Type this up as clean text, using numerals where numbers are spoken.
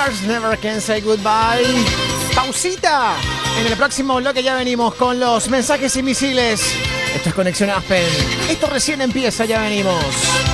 Stars, Never Can Say Goodbye. Pausita. En el próximo bloque ya venimos con los mensajes y misiles. Esto es Conexión Aspen. Esto recién empieza, ya venimos.